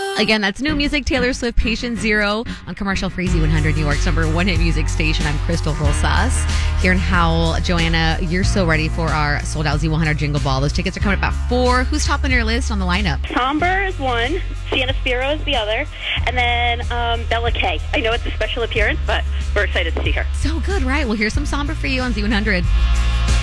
Again, that's new music, Taylor Swift, Patient Zero on commercial-free Z100, New York's number one hit music station. I'm Crystal Rosas here in Howell. Joanna, you're so ready for our sold-out Z100 Jingle Ball. Those tickets are coming up at 4. Who's topping your list on the lineup? Somber is one, Sienna Spiro is the other, and then Bella Kay. I know it's a special appearance, but we're excited to see her. So good, right? Well, here's some Somber for you on Z100.